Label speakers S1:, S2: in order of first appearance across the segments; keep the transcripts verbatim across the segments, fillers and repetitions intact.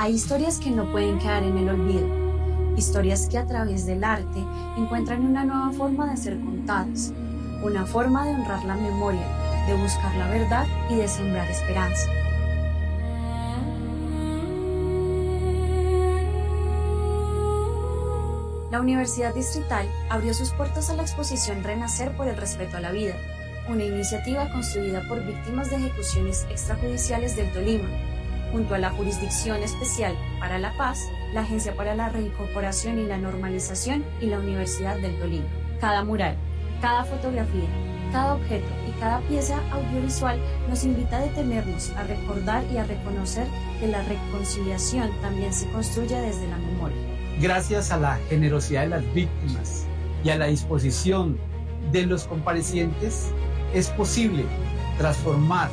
S1: Hay historias que no pueden quedar en el olvido, historias que a través del arte encuentran una nueva forma de ser contadas, una forma de honrar la memoria, de buscar la verdad y de sembrar esperanza. La Universidad Distrital abrió sus puertas a la exposición Renacer por el respeto a la vida, una iniciativa construida por víctimas de ejecuciones extrajudiciales del Tolima, junto a la Jurisdicción Especial para la Paz, la Agencia para la Reincorporación y la Normalización y la Universidad del Tolima. Cada mural, cada fotografía, cada objeto y cada pieza audiovisual nos invita a detenernos, a recordar y a reconocer que la reconciliación también se construye desde la memoria.
S2: Gracias a la generosidad de las víctimas y a la disposición de los comparecientes, es posible transformar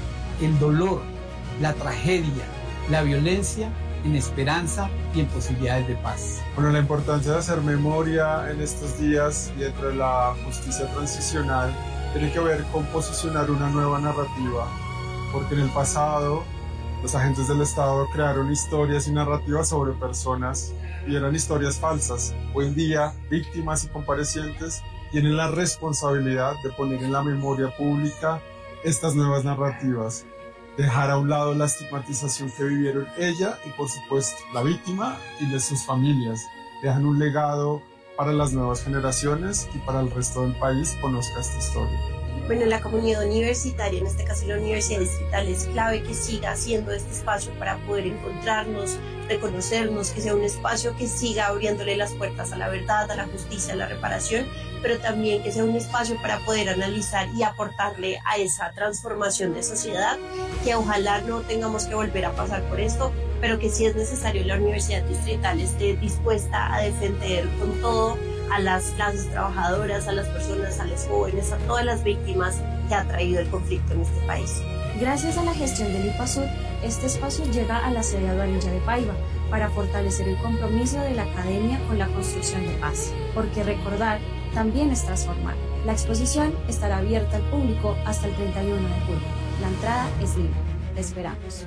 S2: el dolor, la tragedia, la violencia en esperanza y en posibilidades de paz.
S3: Bueno, la importancia de hacer memoria en estos días y dentro de la justicia transicional tiene que ver con posicionar una nueva narrativa, porque en el pasado los agentes del Estado crearon historias y narrativas sobre personas y eran historias falsas. Hoy en día, víctimas y comparecientes tienen la responsabilidad de poner en la memoria pública estas nuevas narrativas, dejar a un lado la estigmatización que vivieron ella y, por supuesto, la víctima y de sus familias. Dejan un legado para las nuevas generaciones y para el resto del país conozca esta historia.
S4: Bueno, la comunidad universitaria, en este caso la Universidad Distrital, es clave que siga haciendo este espacio para poder encontrarnos, reconocernos, que sea un espacio que siga abriéndole las puertas a la verdad, a la justicia, a la reparación, pero también que sea un espacio para poder analizar y aportarle a esa transformación de sociedad, que ojalá no tengamos que volver a pasar por esto, pero que si es necesario la Universidad Distrital esté dispuesta a defender con todo a las clases trabajadoras, a las personas, a los jóvenes, a todas las víctimas que ha traído el conflicto en este país.
S1: Gracias a la gestión del IPASUD, este espacio llega a la sede Aduanilla de Paiva para fortalecer el compromiso de la academia con la construcción de paz, porque recordar también es transformar. La exposición estará abierta al público hasta el treinta y uno de julio. La entrada es libre. Te esperamos.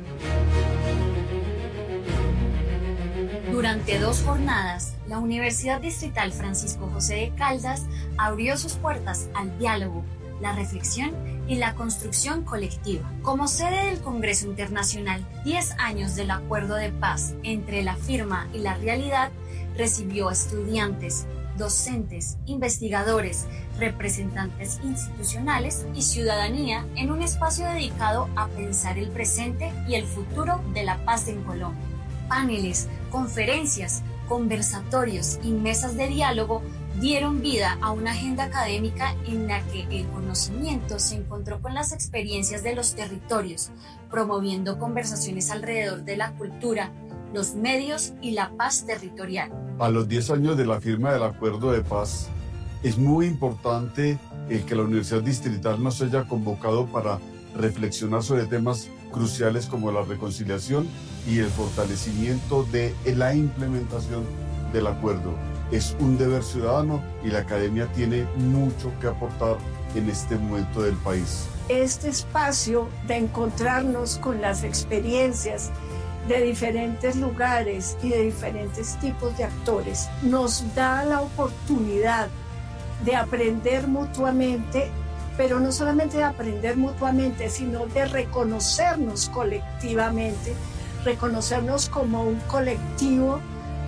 S5: Durante dos jornadas, la Universidad Distrital Francisco José de Caldas abrió sus puertas al diálogo, la reflexión y la construcción colectiva. Como sede del Congreso Internacional, diez años del Acuerdo de Paz entre la firma y la realidad, recibió estudiantes, docentes, investigadores, representantes institucionales y ciudadanía en un espacio dedicado a pensar el presente y el futuro de la paz en Colombia. Paneles, conferencias, conversatorios y mesas de diálogo dieron vida a una agenda académica en la que el conocimiento se encontró con las experiencias de los territorios, promoviendo conversaciones alrededor de la cultura, los medios y la paz territorial.
S6: A los diez años de la firma del Acuerdo de Paz, es muy importante el que la Universidad Distrital nos haya convocado para reflexionar sobre temas cruciales como la reconciliación y el fortalecimiento de la implementación del acuerdo. Es un deber ciudadano y la academia tiene mucho que aportar en este momento del país.
S7: Este espacio de encontrarnos con las experiencias de diferentes lugares y de diferentes tipos de actores nos da la oportunidad de aprender mutuamente, pero no solamente de aprender mutuamente, sino de reconocernos colectivamente, reconocernos como un colectivo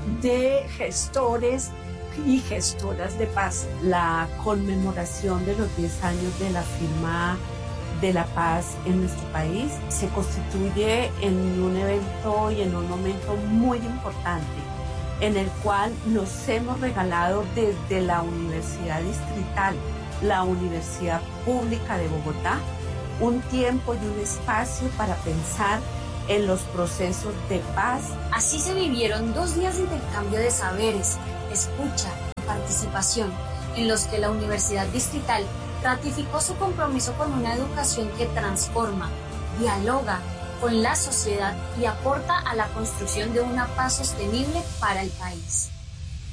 S7: de gestores y gestoras de paz.
S8: La conmemoración de los diez años de la firma de la paz en nuestro país se constituye en un evento y en un momento muy importante, en el cual nos hemos regalado desde la Universidad Distrital, la Universidad Pública de Bogotá, un tiempo y un espacio para pensar en los procesos de paz.
S5: Así se vivieron dos días de intercambio de saberes, escucha y participación, en los que la Universidad Distrital ratificó su compromiso con una educación que transforma, dialoga con la sociedad y aporta a la construcción de una paz sostenible para el país.